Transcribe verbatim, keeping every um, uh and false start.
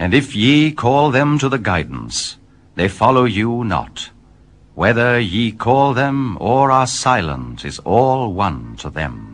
And if ye call them to the guidance, they follow you not. Whether ye call them or are silent is all one to them.